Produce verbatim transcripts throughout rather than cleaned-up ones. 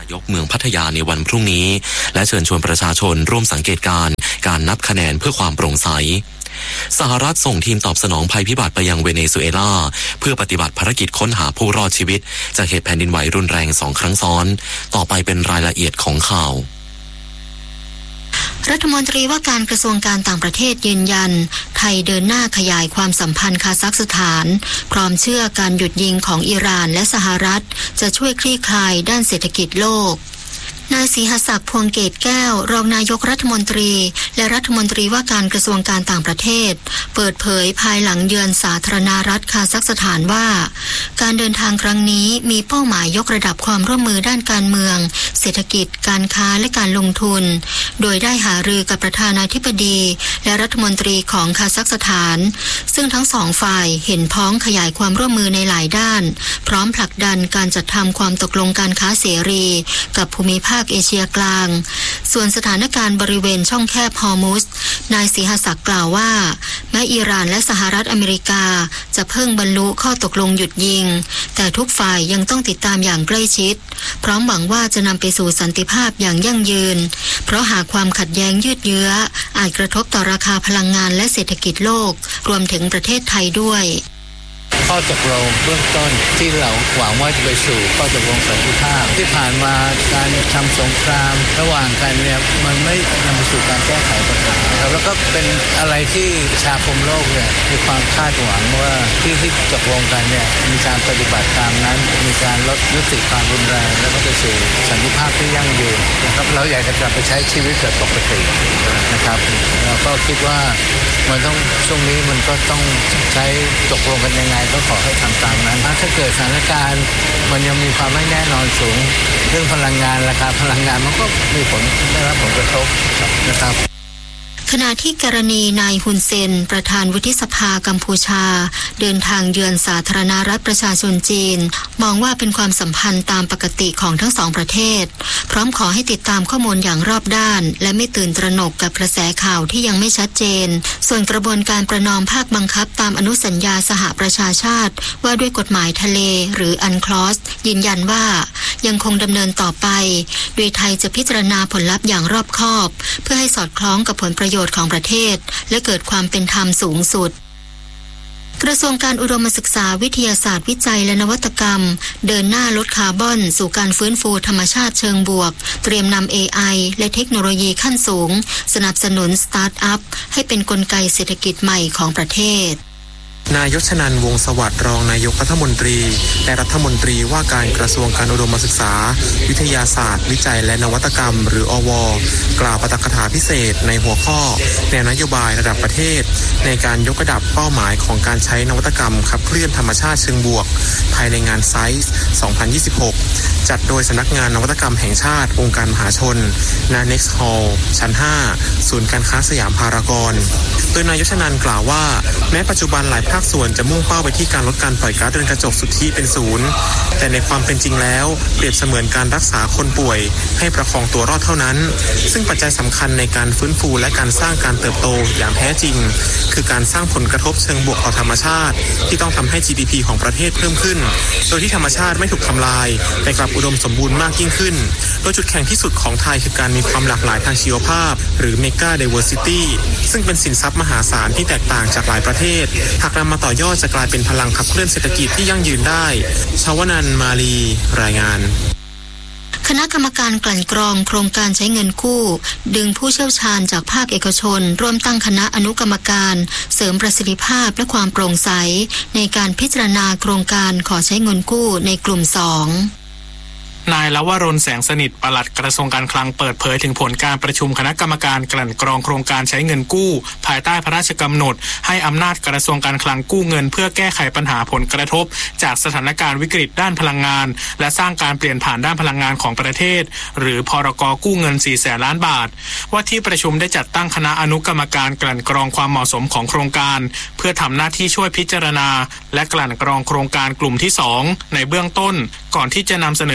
ายกเมืองพัทยาในวันพรุ่งนี้และเชิญชวนประชาชนร่วมสังเกตการณ์การนับคะแนนเพื่อความโปร่งใสสหรัฐส่งทีมตอบสนองภัยพิบัติไปยังเวเนซุเอลาเพื่อปฏิบัติภารกิจค้นหาผู้รอดชีวิตจากเหตุแผ่นดินไหวรุนแรงสองครั้งซ้อนต่อไปเป็นรายละเอียดของข่าวรัฐมนตรีว่าการกระทรวงการต่างประเทศยืนยันไทยเดินหน้าขยายความสัมพันธ์คาซัคสถานพร้อมเชื่อการหยุดยิงของอิหร่านและสหรัฐจะช่วยคลี่คลายด้านเศรษฐกิจโลกนายศรีหศักดิ์พวงเกตแก้วรองนายกรัฐมนตรีและรัฐมนตรีว่าการกระทรวงการต่างประเทศเปิดเผยภายหลังเยือนสาธารณรัฐคาซัคสถานว่าการเดินทางครั้งนี้มีเป้าหมายยกระดับความร่วมมือด้านการเมืองเศรษฐกิจการค้าและการลงทุนโดยได้หารือกับประธานาธิบดีและรัฐมนตรีของคาซัคสถานซึ่งทั้งสองฝ่ายเห็นพ้องขยายความร่วมมือในหลายด้านพร้อมผลักดันการจัดทำความตกลงการค้าเสรีกับภูมิภาคเอเชียกลางส่วนสถานการณ์บริเวณช่องแคบฮอร์มุซนายศรีหศักดิ์กล่าวว่าแม้อิหร่านและสหรัฐอเมริกาจะเพิ่งบรรลุข้อตกลงหยุดยิงแต่ทุกฝ่ายยังต้องติดตามอย่างใกล้ชิดพร้อมหวังว่าจะนำไปสู่สันติภาพอย่างยั่งยืนเพราะหากความขัดแย้งยืดเยื้ออาจกระทบต่อราคาพลังงานและเศรษฐกิจโลกรวมถึงประเทศไทยด้วยข้อตกลงเบื้องต้นที่เราหวังว่าจะไปสู่ข้อตกลงสันติภาพที่ผ่านมาการทำสงครามระหว่างกันเนี่ยมันไม่นำไปสู่การแก้ไขปัญหาแล้วก็เป็นอะไรที่ประชาคมโลกเนี่ยมีความคาดหวังว่าที่ที่ตกลงกันเนี่ยมีการปฏิบัติตามนั้นมีการลดยุติความรุนแรงแล้วก็ไปสู่สันติภาพที่ยั่งยืนนะครับเราอยากจะกลับไปใช้ชีวิตแบบปกตินะครับเราก็คิดว่ามันต้องช่วงนี้มันก็ต้องใช้ตกลงกันยังไงก็ขอให้ทำตามนั้นถ้าเกิดสถานการณ์มันยังมีความไม่แน่นอนสูงเรื่องพลังงานราคาพลังงานมันก็มีผลได้รับผลกระทบนะครับขณะที่กรณีนายฮุนเซนประธานวุฒิสภากัมพูชาเดินทางเยือนสาธารณรัฐประชาชนจีนมองว่าเป็นความสัมพันธ์ตามปกติของทั้งสองประเทศพร้อมขอให้ติดตามข้อมูลอย่างรอบด้านและไม่ตื่นตระหนกกับกระแสข่าวที่ยังไม่ชัดเจนส่วนกระบวนการประนอมภาคบังคับตามอนุสัญญาสหประชาชาติว่าด้วยกฎหมายทะเลหรืออันคลอสยืนยันว่ายังคงดำเนินต่อไปโดยไทยจะพิจารณาผลลัพธ์อย่างรอบคอบเพื่อให้สอดคล้องกับผลประโยชน์ของประเทศและเกิดความเป็นธรรมสูงสุดกระทรวงการอุดมศึกษาวิทยาศาสตร์วิจัยและนวัตกรรมเดินหน้าลดคาร์บอนสู่การฟื้นฟูธรรมชาติเชิงบวกเตรียมนำ เอ ไอ และเทคโนโลยีขั้นสูงสนับสนุนสตาร์ทอัพให้เป็นกลไกเศรษฐกิจใหม่ของประเทศนายยศนันท์วงศ์สวัสดิ์รองนายกรัฐมนตรีและรัฐมนตรีว่าการกระทรวงการอุดมศึกษาวิทยาศาสตร์วิจัยและนวัตกรรมหรืออว.กล่าวปาฐกถาพิเศษในหัวข้อแนวนโยบายระดับประเทศในการยกระดับเป้าหมายของการใช้นวัตกรรมขับเคลื่อนธรรมชาติเชิงบวกภายในงานไซส์ สองพันยี่สิบหก จัดโดยสำนักงานนวัตกรรมแห่งชาติองค์การมหาชนณ Next Hall ชั้น ห้า ศูนย์การค้าสยามพารากอนโดยนายยศนันท์กล่าวว่าแม้ปัจจุบันหลายภาคส่วนจะมุ่งเป้าไปที่การลดการปล่อยก๊าซเรือนกระจกสุทธิเป็นศูนย์แต่ในความเป็นจริงแล้วเปรียบเสมือนการรักษาคนป่วยให้ประคองตัวรอดเท่านั้นซึ่งปัจจัยสำคัญในการฟื้นฟูและการสร้างการเติบโตอย่างแท้จริงคือการสร้างผลกระทบเชิงบวกต่อธรรมชาติที่ต้องทำให้ จี ดี พี ของประเทศเพิ่มขึ้นโดยที่ธรรมชาติไม่ถูกทำลายแต่กลับอุดมสมบูรณ์มากยิ่งขึ้นโดยจุดแข็งที่สุดของไทยคือการมีความหลากหลายทางชีวภาพหรือ Mega Diversity ซึ่งเป็นสินทรัพย์มหาศาลที่แตกต่างจากหลายประเทศหากนำมาต่อยอดจะกลายเป็นพลังขับเคลื่อนเศรษฐกิจที่ยั่งยืนได้ชวนันท์มาลีรายงานคณะกรรมการกลั่นกรองโครงการใช้เงินกู้ดึงผู้เชี่ยวชาญจากภาคเอกชนร่วมตั้งคณะอนุกรรมการเสริมประสิทธิภาพและความโปร่งใสในการพิจารณาโครงการขอใช้เงินกู้ในกลุ่มสองนายลวรนแสงสนิทปลัดกระทรวงการคลังเปิดเผยถึงผลการประชุมคณะกรรมการกลั่นกรองโครงการใช้เงินกู้ภายใต้พระราชกำหนดให้อำนาจกระทรวงการคลังกู้เงินเพื่อแก้ไขปัญหาผลกระทบจากสถานการณ์วิกฤตด้านพลังงานและสร้างการเปลี่ยนผ่านด้านพลังงานของประเทศหรือพรก.กู้เงินสี่แสนล้านบาทว่าที่ประชุมได้จัดตั้งคณะอนุกรรมการกลั่นกรองความเหมาะสมของโครงการเพื่อทำหน้าที่ช่วยพิจารณาและกลั่นกรองโครงการกลุ่มที่สองในเบื้องต้นก่อนที่จะนำเสนอเข้าสู่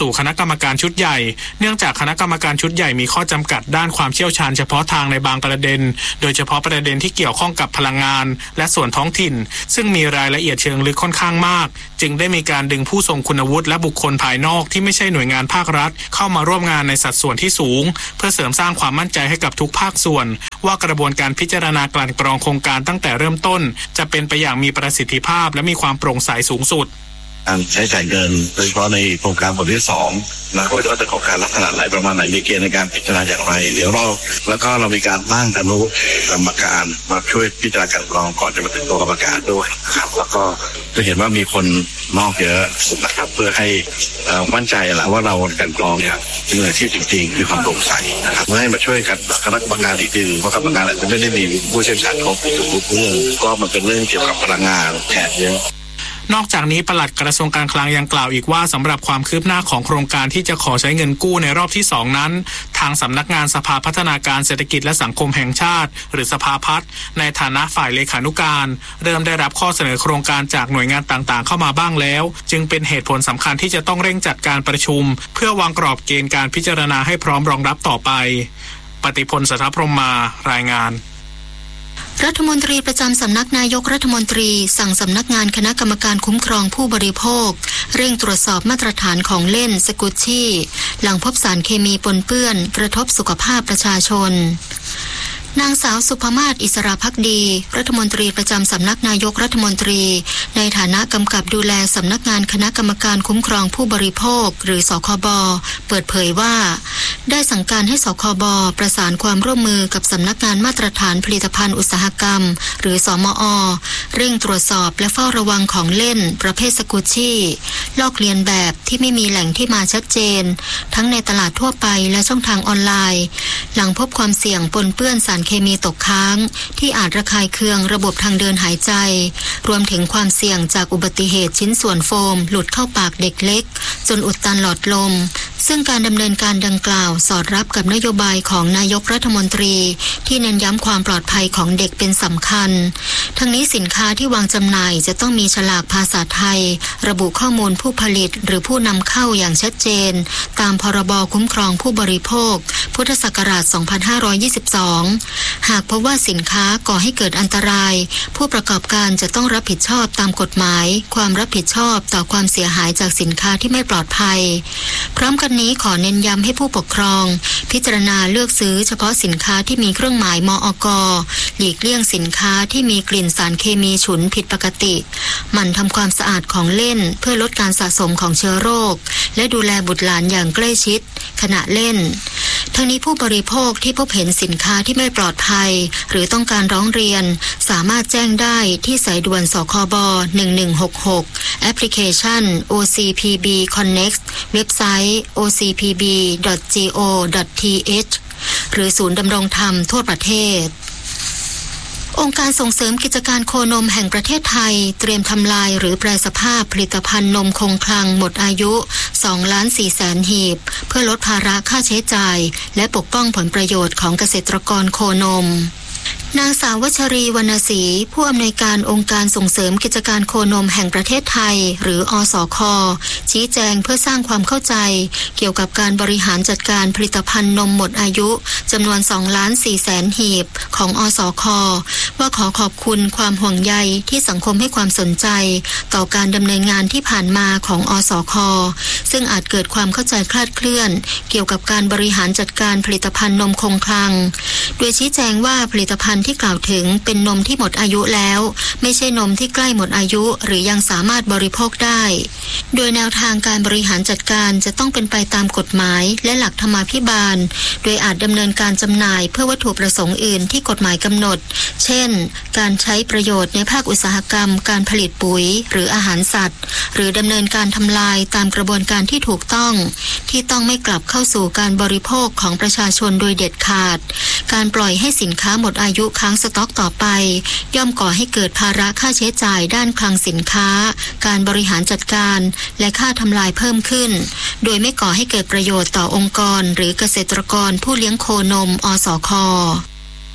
สู่คณะกรรมการชุดใหญ่เนื่องจากคณะกรรมการชุดใหญ่มีข้อจำกัดด้านความเชี่ยวชาญเฉพาะทางในบางประเด็นโดยเฉพาะประเด็นที่เกี่ยวข้องกับพลังงานและส่วนท้องถิ่นซึ่งมีรายละเอียดเชิงลึกค่อนข้างมากจึงได้มีการดึงผู้ทรงคุณวุฒิและบุคคลภายนอกที่ไม่ใช่หน่วยงานภาครัฐเข้ามาร่วมงานในสัดส่วนที่สูงเพื่อเสริมสร้างความมั่นใจให้กับทุกภาคส่วนว่ากระบวนการพิจารณากลั่นกรองโครงการตั้งแต่เริ่มต้นจะเป็นไปอย่างมีประสิทธิภาพและมีความโปร่งใสสูงสุดการใช้จ่ายเงินโดยเฉพาะในโครงการบทที่สองนะว่าจะโครงการลักษณะไหนประมาณไหนมีเกณฑ์ในการพิจารณาอย่างไรเดี๋ยวเราแล้วก็เรามีการตั้งอนุกรรมการมาช่วยพิจารณาการกรองก่อนจะมาถึงตัวกรรมการด้วยครับแล้วก็จะเห็นว่ามีคนนอกเยอะนะครับเพื่อให้มั่นใจแหละว่าเราการกรองเนี่ยเป็นมืออาชีพจริงๆมีความโปร่งใสนะครับเมื่อให้มาช่วยกันคณะกรรมการอีกทีเพราะกรรมการอาจจะไม่ได้มีผู้เชี่ยวชาญครบทุกเรื่องก็มันเป็นเรื่องเกี่ยวกับพลังงานแทนเยอะนอกจากนี้ปลัดกระทรวงการคลังยังกล่าวอีกว่าสำหรับความคืบหน้าของโครงการที่จะขอใช้เงินกู้ในรอบที่สองนั้นทางสำนักงานสภาพัฒนาการเศรษฐกิจและสังคมแห่งชาติหรือสภาพัฒน์ในฐานะฝ่ายเลขานุการเริ่มได้รับข้อเสนอโครงการจากหน่วยงานต่างๆเข้ามาบ้างแล้วจึงเป็นเหตุผลสำคัญที่จะต้องเร่งจัดการประชุมเพื่อวางกรอบเกณฑ์การพิจารณาให้พร้อมรองรับต่อไปปฏิพล สถพรหมมารายงานรัฐมนตรีประจำสำนักนายกรัฐมนตรีสั่งสำนักงานคณะกรรมการคุ้มครองผู้บริโภคเร่งตรวจสอบมาตรฐานของเล่นสกุชชี่หลังพบสารเคมีปนเปื้อนกระทบสุขภาพประชาชนนางสาวสุภมาศอิสระภักดีรัฐมนตรีประจำสำนักนายกรัฐมนตรีในฐานะกำกับดูแลสำนักงานคณะกรรมการคุ้มครองผู้บริโภคหรือสคบเปิดเผยว่าได้สั่งการให้สคบประสานความร่วมมือกับสำนักงานมาตรฐานผลิตภัณฑ์อุตสาหกรรมหรือสมอ.เร่งตรวจสอบและเฝ้าระวังของเล่นประเภทสกุชชี่ลอกเลียนแบบที่ไม่มีแหล่งที่มาชัดเจนทั้งในตลาดทั่วไปและช่องทางออนไลน์หลังพบความเสี่ยงปนเปื้อนสารเคมีตกค้างที่อาจระคายเคืองระบบทางเดินหายใจรวมถึงความเสี่ยงจากอุบัติเหตุชิ้นส่วนโฟมหลุดเข้าปากเด็กเล็กจนอุดตันหลอดลมซึ่งการดำเนินการดังกล่าวสอดรับกับนโยบายของนายกรัฐมนตรีที่เน้นย้ำความปลอดภัยของเด็กเป็นสำคัญทั้งนี้สินค้าที่วางจำหน่ายจะต้องมีฉลากภาษาไทยระบุข้อมูลผู้ผลิตหรือผู้นำเข้าอย่างชัดเจนตามพรบคุ้มครองผู้บริโภคพุทธศักราชสองพันห้าร้อยยี่สิบสองหากพบว่าสินค้าก่อให้เกิดอันตรายผู้ประกอบการจะต้องรับผิดชอบตามกฎหมายความรับผิดชอบต่อความเสียหายจากสินค้าที่ไม่ปลอดภัยพร้อมกันนี้ขอเน้นย้ำให้ผู้ปกครองพิจารณาเลือกซื้อเฉพาะสินค้าที่มีเครื่องหมายมอก.หลีกเลี่ยงสินค้าที่มีกลิ่นสารเคมีฉุนผิดปกติหมั่นทำความสะอาดของเล่นเพื่อลดการสะสมของเชื้อโรคและดูแลบุตรหลานอย่างใกล้ชิดขณะเล่นทั้งนี้ผู้บริโภคที่พบเห็นสินค้าที่ไม่ปลอดภัยหรือต้องการร้องเรียนสามารถแจ้งได้ที่สายด่วนสคบหนึ่งหนึ่งหกหกแอปพลิเคชัน โอ ซี พี บี Connect เว็บไซต์ โอ ซี พี บี ดอท จี โอ ดอท ที เอช หรือศูนย์ดำรงธรรมทั่วประเทศองค์การส่งเสริมกิจการโคนมแห่งประเทศไทยเตรียมทำลายหรือแปรสภาพผลิตภัณฑ์นมคงคลังหมดอายุสองล้านสี่แสนหีบเพื่อลดภาระค่าใช้จ่ายและปกป้องผลประโยชน์ของเกษตรกรโคนมนางสาววัชรีวรรณศรีผู้อำนวยการองค์การส่งเสริมกิจการโคนมแห่งประเทศไทยหรืออสค.ชี้แจงเพื่อสร้างความเข้าใจเกี่ยวกับการบริหารจัดการผลิตภัณฑ์นมหมดอายุจำนวนสองล้านสี่แสนหีบของอสค.ว่าขอขอบคุณความห่วงใยที่สังคมให้ความสนใจต่อการดำเนินงานที่ผ่านมาของอสค.ซึ่งอาจเกิดความเข้าใจคลาดเคลื่อนเกี่ยวกับการบริหารจัดการผลิตภัณฑ์นมคงคลังโดยชี้แจงว่าผลิตภัณฑ์ที่กล่าวถึงเป็นนมที่หมดอายุแล้วไม่ใช่นมที่ใกล้หมดอายุหรือยังสามารถบริโภคได้โดยแนวทางการบริหารจัดการจะต้องเป็นไปตามกฎหมายและหลักธรรมาภิบาลโดยอาจดำเนินการจำหน่ายเพื่อวัตถุประสงค์อื่นที่กฎหมายกำหนดเช่นการใช้ประโยชน์ในภาคอุตสาหกรรมการผลิตปุ๋ยหรืออาหารสัตว์หรือดำเนินการทำลายตามกระบวนการที่ถูกต้องที่ต้องไม่กลับเข้าสู่การบริโภคของประชาชนโดยเด็ดขาดการปล่อยให้สินค้าหมดอายุค้างสต็อกต่อไปย่อมก่อให้เกิดภาระค่าใช้จ่ายด้านคลังสินค้าการบริหารจัดการและค่าทำลายเพิ่มขึ้นโดยไม่ก่อให้เกิดประโยชน์ต่อองค์กรหรือเกษตรกรผู้เลี้ยงโคนมอสค.ข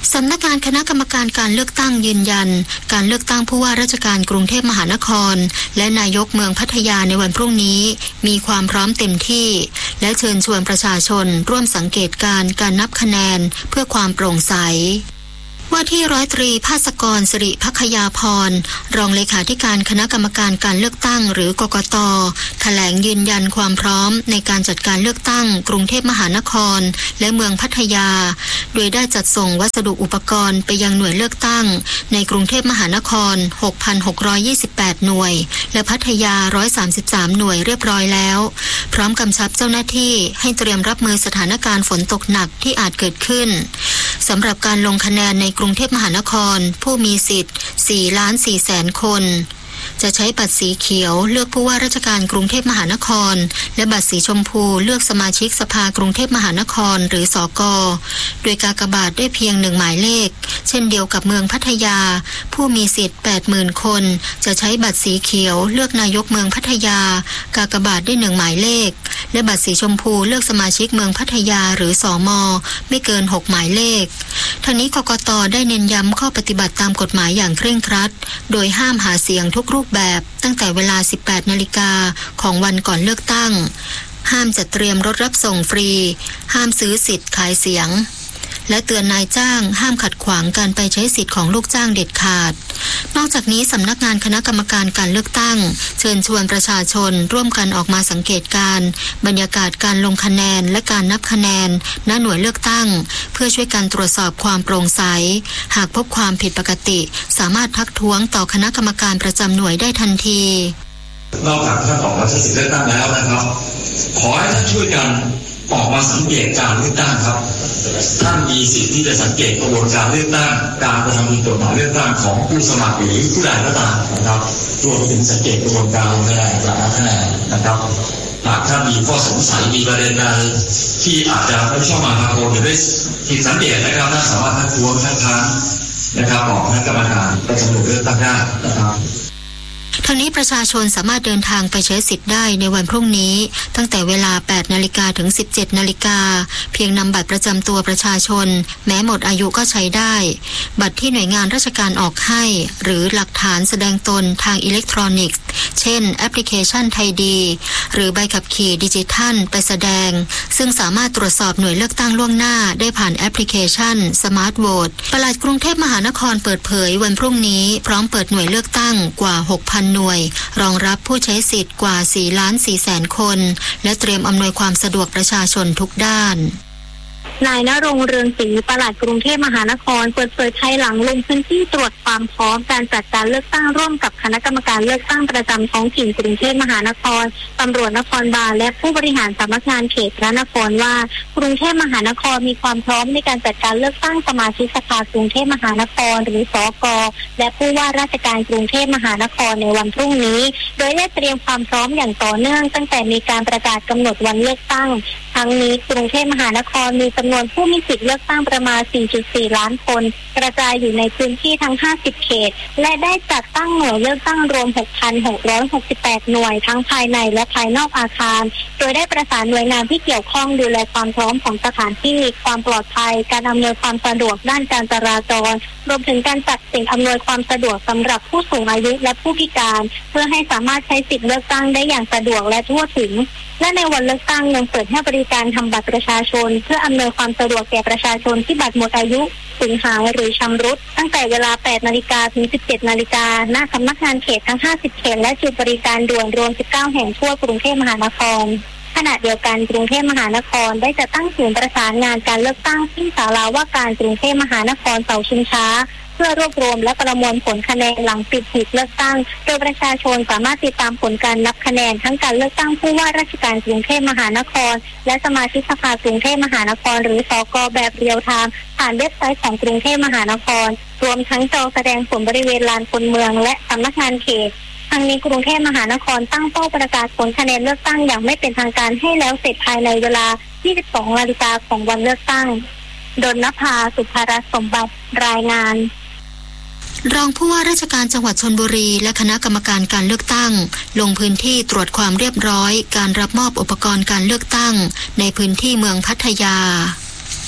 สำนักงานคณะกรรมการการเลือกตั้งยืนยันการเลือกตั้งผู้ว่าราชการกรุงเทพมหานครและนายกเมืองพัทยาในวันพรุ่งนี้มีความพร้อมเต็มที่และเชิญชวนประชาชนร่วมสังเกตการการนับคะแนนเพื่อความโปร่งใสว่าที่ร้อยตรีภาสกรสิริภัคยาพรรองเลขาธิการคณะกรรมการการเลือกตั้งหรือกกต.แถลงยืนยันความพร้อมในการจัดการเลือกตั้งกรุงเทพมหานครและเมืองพัทยาโดยได้จัดส่งวัสดุอุปกรณ์ไปยังหน่วยเลือกตั้งในกรุงเทพมหานคร หกพันหกร้อยยี่สิบแปด หน่วยและพัทยาหนึ่งร้อยสามสิบสามหน่วยเรียบร้อยแล้วพร้อมกำชับเจ้าหน้าที่ให้เตรียมรับมือสถานการณ์ฝนตกหนักที่อาจเกิดขึ้นสำหรับการลงคะแนนในกรุงเทพมหานครผู้มีสิทธิ์ สี่ล้านสี่แสน คนจะใช้บัตรสีเขียวเลือกผู้ว่าราชการกรุงเทพมหานครและบัตรสีชมพูเลือกสมาชิกสภากรุงเทพมหานครหรือสก.โดยกากบาทได้เพียงหนึ่งหมายเลขเช่นเดียวกับเมืองพัทยาผู้มีสิทธิ์ แปดหมื่น คนจะใช้บัตรสีเขียวเลือกนายกเมืองพัทยากากบาทได้หนึ่งหมายเลขและบัตรสีชมพูเลือกสมาชิกเมืองพัทยาหรือสม.ไม่เกินหกหมายเลขทั้งนี้กกต.ได้เน้นย้ำข้อปฏิบัติตามกฎหมายอย่างเคร่งครัดโดยห้ามหาเสียงทุกรูปแบบตั้งแต่เวลา สิบแปดนาฬิกาของวันก่อนเลือกตั้งห้ามจัดเตรียมรถรับส่งฟรีห้ามซื้อสิทธิ์ขายเสียงและเตือนนายจ้างห้ามขัดขวางการไปใช้สิทธิ์ของลูกจ้างเด็ดขาดนอกจากนี้สำนักงานคณะกรรมการการเลือกตั้งเชิญชวนประชาชนร่วมกันออกมาสังเกตการณ์บรรยากาศการลงคะแนนและการนับคะแนนณหน่วยเลือกตั้งเพื่อช่วยกันตรวจสอบความโปร่งใสหากพบความผิดปกติสามารถทักท้วงต่อคณะกรรมการประจำหน่วยได้ทันทีนอกจากท่านออกมาใช้สิทธิ์เลือกตั้งแล้วนะครับขอให้ท่านช่วยกันออกมาสังเกตการเลือกตั้งครับท่านมีสิทธิ์ที่จะสังเกตกระบวนการเลือกตั้งการกระทำผิดกฎหมายเลือกตั้งของผู้สมัครหรือผู้ใดก็ตามนะครับรวมถึงสังเกตกระบวนการลงคะแนนการนับคะแนนนะครับหากท่านมีข้อสงสัยมีประเด็นใดที่อาจจะไม่ชอบมาพากลหรือได้ผิดสังเกตนะครับท่านสามารถทักท้วงทักท้านนะครับออกคณะกรรมการประจำหน่วยเลือกตั้งได้นะครับทั้งนี้ประชาชนสามารถเดินทางไปใช้สิทธิ์ได้ในวันพรุ่งนี้ตั้งแต่เวลา แปดนาฬิกาถึง สิบเจ็ดนาฬิกาเพียงนำบัตรประจำตัวประชาชนแม้หมดอายุก็ใช้ได้บัตรที่หน่วยงานราชการออกให้หรือหลักฐานแสดงตนทางอิเล็กทรอนิกส์เช่นแอปพลิเคชันไทยดีหรือใบขับขี่ดิจิทัลไปแสดงซึ่งสามารถตรวจสอบหน่วยเลือกตั้งล่วงหน้าได้ผ่านแอปพลิเคชันสมาร์ทโหวตปลัดกรุงเทพมหานครเปิดเผยวันพรุ่งนี้พร้อมเปิดหน่วยเลือกตั้งกว่า หกพัน หน่วยรองรับผู้ใช้สิทธิ์กว่า สี่ล้านสี่แสน คนและเตรียมอำนวยความสะดวกประชาชนทุกด้านนายณรงค์เรืองศรีปลัดกรุงเทพมหานครเปิดเผยภายหลังลงพื้นที่ตรวจความพร้อมการจัดการเลือกตั้งร่วมกับคณะกรรมการเลือกตั้งประจำท้องถิ่นกรุงเทพมหานครตำรวจนครบาลและผู้บริหารสำนักงานเขตพระนครว่ากรุงเทพมหานครมีความพร้อมในการจัดการเลือกตั้งสมาชิกสภากรุงเทพมหานครหรือสก.และผู้ว่าราชการกรุงเทพมหานครในวันพรุ่งนี้โดยได้เตรียมความพร้อมอย่างต่อเนื่องตั้งแต่มีการประกาศกำหนดวันเลือกตั้งทั้งนี้กรุงเทพมหานครมีจำนวนผู้มีสิทธิ์เลือกตั้งประมาณ สี่จุดสี่ ล้านคนกระจายอยู่ในพื้นที่ทั้งห้าสิบเขตและได้จัดตั้งหน่วยเลือกตั้งรวม หกพันหกร้อยหกสิบแปด หน่วยทั้งภายในและภายนอกอาคารโดยได้ประสานหน่วยงานที่เกี่ยวข้องดูแลความพร้อมของสถานที่ความปลอดภัยการอำนวยความสะดวกด้านการจราจรรวมถึงการจัดสิ่งอำนวยความสะดวกสำหรับผู้สูงอายุและผู้พิการเพื่อให้สามารถใช้สิทธิ์เลือกตั้งได้อย่างสะดวกและทั่วถึงและในวันเลือกตั้งยังเปิดให้บริการทำบัตรประชาชนเพื่ออำนวยความสะดวกแก่ประชาชนที่บัตรหมดอายุสูญหายหรือชำรุดตั้งแต่เวลา แปดนาฬิกาถึง สิบเจ็ดนาฬิกาณสำนักงานเขตทั้งห้าสิบเขตและจุดบริการด่วนรวมสิบเก้าแห่งทั่วกรุงเทพมหานครขณะเดียวกันกรุงเทพมหานครได้จัดตั้งศูนย์ประสานงานการเลือกตั้งที่ศาลาว่าการกรุงเทพมหานครเสาชิงช้าเพื่อรวบรวมและประมวลผลคะแนนหลังปิดหีบเลือกตั้งโดยประชาชนสามารถติดตามผลการนับคะแนนทั้งการเลือกตั้งผู้ว่าราชการกรุงเทพมหานครและสมาชิกสภากรุงเทพมหานครหรือสก.แบบเรียลไทม์ผ่านเว็บไซต์ของกรุงเทพมหานครรวมทั้งจอแสดงผลบริเวณลานคนเมืองและสำนักงานเขตทางนี้กรุงเทพมหานครตั้งเป้าประกาศผลคะแนนเลือกตั้งอย่างไม่เป็นทางการให้แล้วเสร็จภายในเวลา ยี่สิบสองนาฬิกาของวันเลือกตั้งดลนภาสุภรัตน์สมบัติรายงานรองผู้ว่าราชการจังหวัดชลบุรีและคณะกรรมการการเลือกตั้งลงพื้นที่ตรวจความเรียบร้อยการรับมอบอุปกรณ์การเลือกตั้งในพื้นที่เมืองพัทยา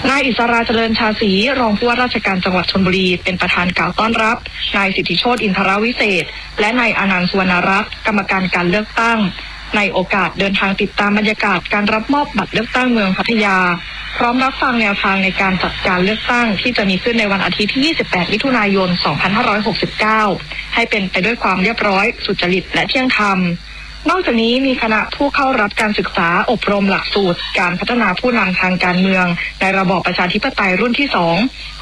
นายอิสราเจริญชาศรีรองผู้ว่าราชการจังหวัดชลบุรีเป็นประธานกล่าวต้อนรับนายสิทธิโชติอินทรวิเศษและนายอนันต์สุวรรณรัตน์กรรมการการเลือกตั้งในโอกาสเดินทางติดตามบรรยากาศการรับมอบบัตรเลือกตั้งเมืองพัทยาพร้อมรับฟังแนวทางในการจัดการเลือกตั้งที่จะมีขึ้นในวันอาทิตย์ที่ยี่สิบแปดมิถุนายนสองพันห้าร้อยหกสิบเก้าให้เป็นไปด้วยความเรียบร้อยสุจริตและเที่ยงธรรมนอกจากนี้มีคณะผู้เข้ารับการศึกษาอบรมหลักสูตรการพัฒนาผู้นำทางการเมืองในระบอบประชาธิปไตยรุ่นที่สอง